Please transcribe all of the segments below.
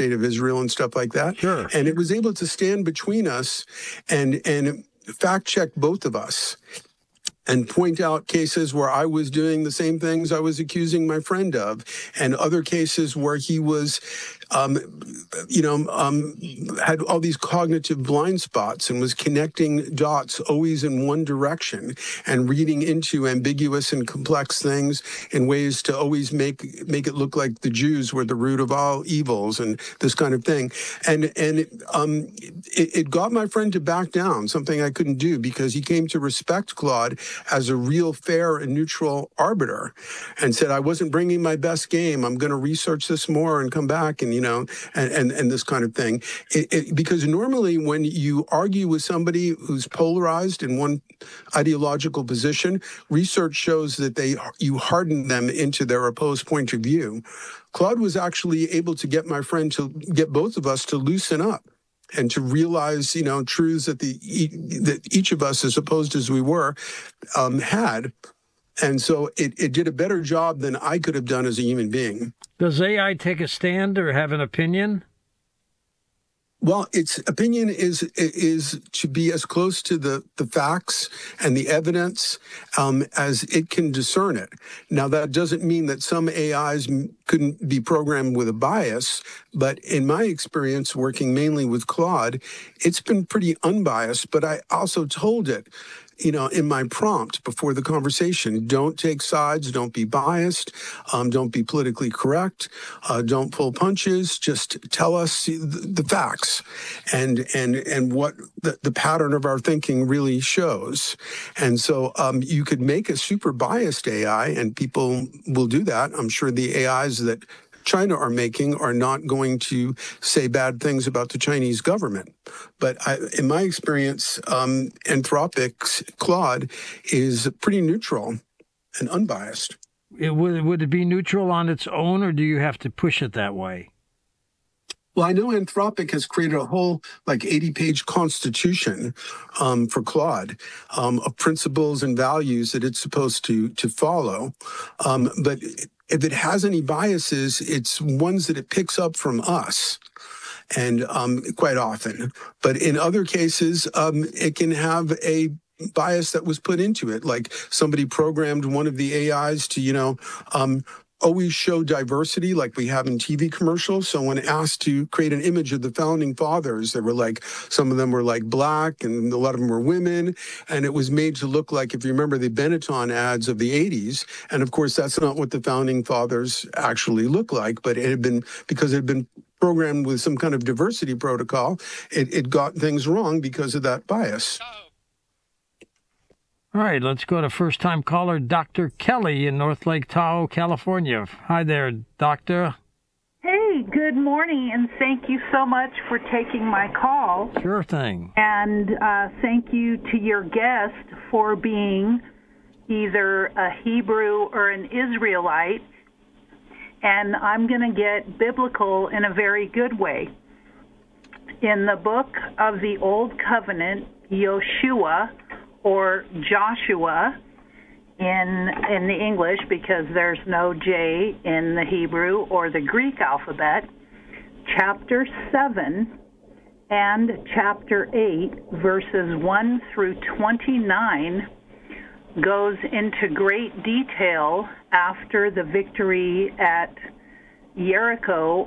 state of Israel and stuff like that. Sure. And it was able to stand between us and fact check both of us and point out cases where I was doing the same things I was accusing my friend of, and other cases where he was, had all these cognitive blind spots and was connecting dots always in one direction and reading into ambiguous and complex things in ways to always make it look like the Jews were the root of all evils and this kind of thing. And it got my friend to back down, something I couldn't do, because he came to respect Claude as a real, fair, and neutral arbiter, and said, I wasn't bringing my best game. I'm going to research this more and come back and, and this kind of thing. Because normally when you argue with somebody who's polarized in one ideological position, research shows that you harden them into their opposed point of view. Claude was actually able to get my friend to get both of us to loosen up and to realize, truths that that each of us, as opposed as we were, had. And so it did a better job than I could have done as a human being. Does AI take a stand or have an opinion? Well, its opinion is to be as close to the facts and the evidence as it can discern it. Now, that doesn't mean that some AIs couldn't be programmed with a bias, but in my experience working mainly with Claude, it's been pretty unbiased. But I also told it, in my prompt before the conversation, don't take sides, don't be biased, don't be politically correct, don't pull punches, just tell us the facts and what the pattern of our thinking really shows. And so you could make a super biased AI, and people will do that. I'm sure the AIs that China are making are not going to say bad things about the Chinese government. But in my experience, Anthropic's Claude is pretty neutral and unbiased. Would it be neutral on its own, or do you have to push it that way? Well, I know Anthropic has created a whole 80-page constitution for Claude of principles and values that it's supposed to follow. But if it has any biases, it's ones that it picks up from us, and quite often. But in other cases, it can have a bias that was put into it, like somebody programmed one of the AIs to, always show diversity like we have in TV commercials. So when asked to create an image of the founding fathers, they were some of them were black and a lot of them were women. And it was made to look like, if you remember the Benetton ads of the 80s. And of course, that's not what the founding fathers actually look like, but it had been, because it had been programmed with some kind of diversity protocol, it got things wrong because of that bias. All right, let's go to first-time caller Dr. Kelly in North Lake Tahoe, California. Hi there, Doctor. Hey, good morning, and thank you so much for taking my call. Sure thing. And thank you to your guest for being either a Hebrew or an Israelite. And I'm going to get biblical in a very good way. In the book of the Old Covenant, Yoshua, or Joshua in the English, because there's no J in the Hebrew or the Greek alphabet, chapter 7 and chapter 8, verses 1 through 29, goes into great detail after the victory at Jericho,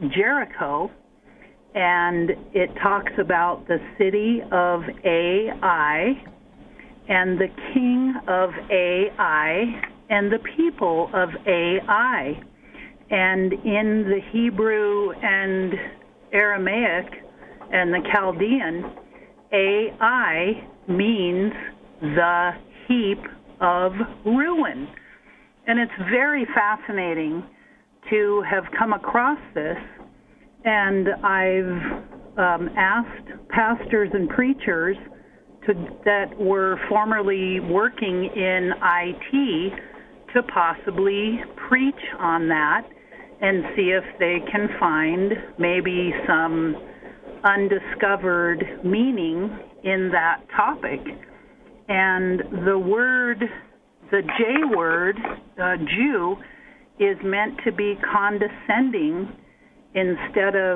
and it talks about the city of Ai, and the king of Ai, and the people of Ai. And in the Hebrew and Aramaic and the Chaldean, Ai means the heap of ruin. And it's very fascinating to have come across this. And I've asked pastors and preachers that were formerly working in IT to possibly preach on that and see if they can find maybe some undiscovered meaning in that topic. And the J word, Jew, is meant to be condescending instead of